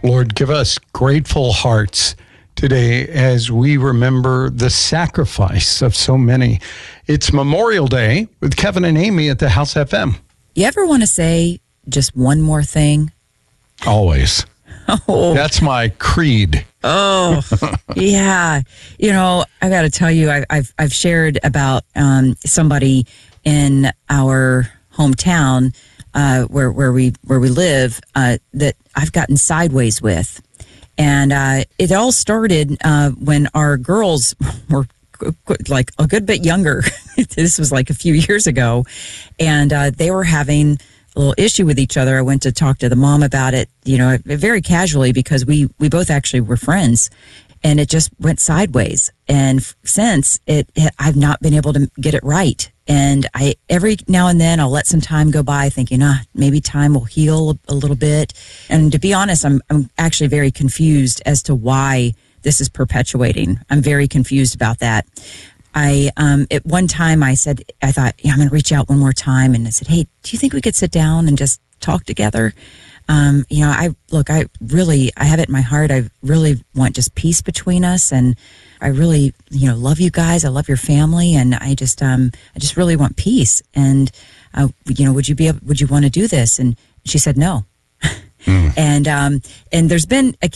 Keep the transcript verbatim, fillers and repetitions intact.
Lord, give us grateful hearts today as we remember the sacrifice of so many. It's Memorial Day with Kevin and Amy at the House F M. You ever want to say just one more thing? Always. Oh. That's my creed. Oh, yeah. You know, I got to tell you, I, I've I've shared about um, somebody in our hometown uh, where where we where we live uh, that I've gotten sideways with, and uh, it all started uh, when our girls were like a good bit younger. This was like a few years ago, and uh, they were having a little issue with each other. I went to talk to the mom about it, you know, very casually because we, we both actually were friends, and it just went sideways. And since it, I've not been able to get it right. And I, every now and then I'll let some time go by thinking, ah, maybe time will heal a, a little bit. And to be honest, I'm, I'm actually very confused as to why this is perpetuating. I'm very confused about that. I, um, at one time I said, I thought, yeah, I'm going to reach out one more time. And I said, hey, do you think we could sit down and just talk together? Um, you know, I, look, I really, I have it in my heart. I really want just peace between us. And I really, you know, love you guys. I love your family. And I just, um, I just really want peace. And, uh, you know, would you be able, would you want to do this? And she said, no. mm. And, um, and there's been a